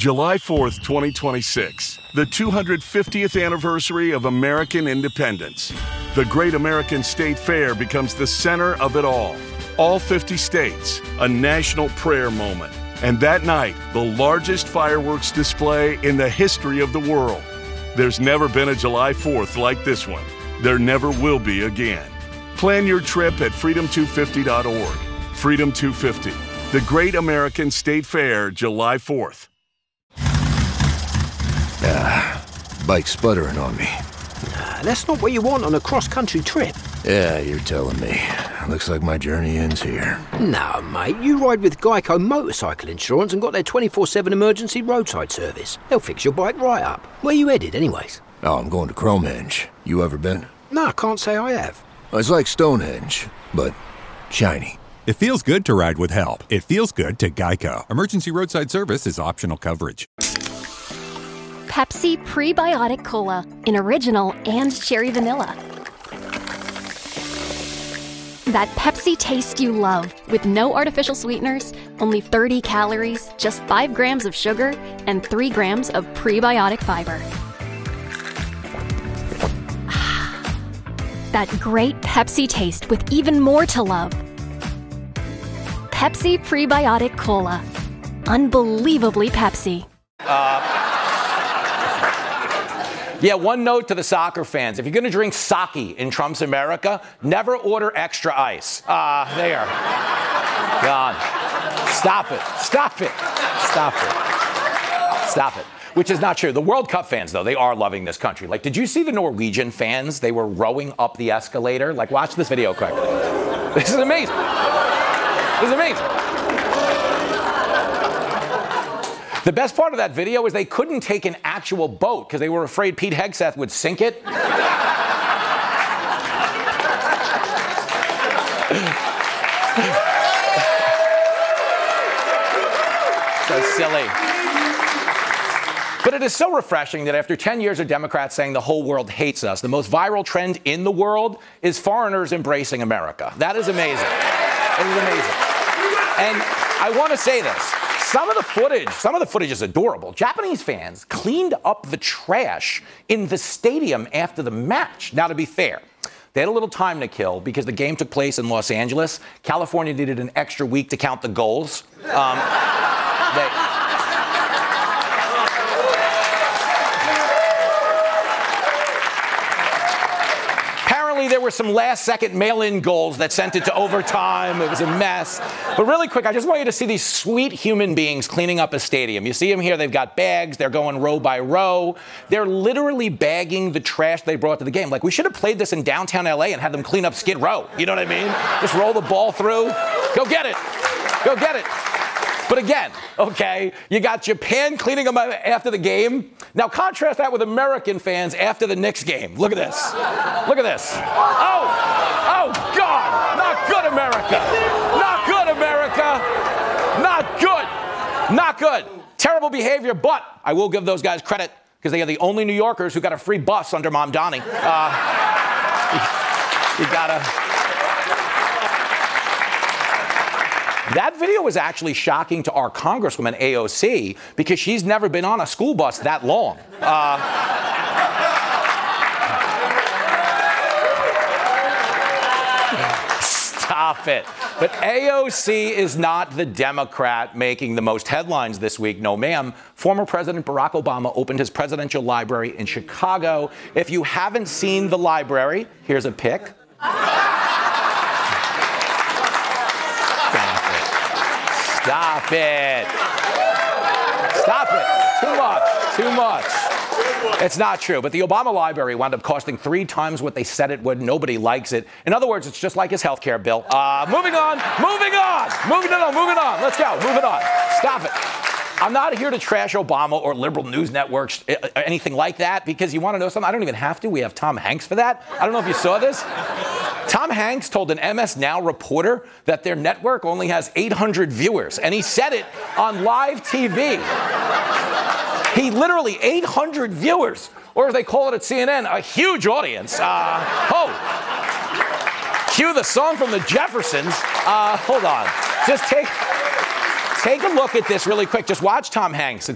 July 4th, 2026, the 250th anniversary of American independence. The Great American State Fair becomes the center of it all. All 50 states, a national prayer moment. And that night, the largest fireworks display in the history of the world. There's never been a July 4th like this one. There never will be again. Plan your trip at freedom250.org. Freedom 250, the Great American State Fair, July 4th. Bike's sputtering on me. That's not what you want on a cross-country trip. Yeah, you're telling me. Looks like my journey ends here. No, mate, you ride with Geico Motorcycle Insurance and got their 24/7 emergency roadside service. They'll fix your bike right up. Where you headed, anyways? Oh, I'm going to Cromenge. You ever been? No, I can't say I have. It's like Stonehenge, but shiny. It feels good to ride with help. It feels good to Geico. Emergency roadside service is optional coverage. Pepsi Prebiotic Cola in original and cherry vanilla. That Pepsi taste you love with no artificial sweeteners, only 30 calories, just 5 grams of sugar, and 3 grams of prebiotic fiber. That great Pepsi taste with even more to love. Pepsi Prebiotic Cola. Unbelievably Pepsi. Yeah, one note to the soccer fans. If you're going to drink sake in Trump's America, never order extra ice. There. God. Stop it. Stop it. Stop it. Stop it. Which is not true. The World Cup fans, though, they are loving this country. Like, did you see the Norwegian fans? They were rowing up the escalator. Like, watch this video quick. This is amazing. This is amazing. The best part of that video is they couldn't take an actual boat because they were afraid Pete Hegseth would sink it. So silly. But it is so refreshing that after 10 years of Democrats saying the whole world hates us, the most viral trend in the world is foreigners embracing America. That is amazing. It is amazing. And I want to say this. Some of the footage is adorable. Japanese fans cleaned up the trash in the stadium after the match. Now, to be fair, they had a little time to kill because the game took place in Los Angeles. California needed an extra week to count the goals. There were some last-second mail-in goals that sent it to overtime. It was a mess. But really quick, I just want you to see these sweet human beings cleaning up a stadium. You see them here. They've got bags. They're going row by row. They're literally bagging the trash they brought to the game. Like, we should have played this in downtown L.A. and had them clean up Skid Row. You know what I mean? Just roll the ball through. Go get it. Go get it. But again, okay, you got Japan cleaning them up after the game. Now contrast that with American fans after the Knicks game. Look at this. Look at this. Oh, God. Not good, America. Not good, America. Not good. Not good. Terrible behavior, but I will give those guys credit because they are the only New Yorkers who got a free bus under Mamdani. You gotta... That video was actually shocking to our Congresswoman, AOC, because she's never been on a school bus that long. Stop it. But AOC is not the Democrat making the most headlines this week. No, ma'am. Former President Barack Obama opened his presidential library in Chicago. If you haven't seen the library, here's a pic. Stop it. Stop it. Too much. Too much. It's not true. But the Obama Library wound up costing 3 times what they said it would. Nobody likes it. In other words, it's just like his health care bill. Moving on. Moving on. Moving on. Let's go. Moving on. Stop it. I'm not here to trash Obama or liberal news networks, anything like that, because you want to know something? I don't even have to. We have Tom Hanks for that. I don't know if you saw this. Tom Hanks told an MS Now reporter that their network only has 800 viewers, and he said it on live TV. He literally 800 viewers, or as they call it at CNN, a huge audience. Cue the song from the Jeffersons. Hold on. Just take a look at this really quick. Just watch Tom Hanks.